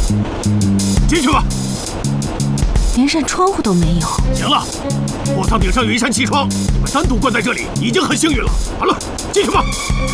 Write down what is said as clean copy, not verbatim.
进去吧。 连扇窗户都没有。 行了，货舱顶上有一扇气窗，你们单独关在这里已经很幸运了。好了，进去吧。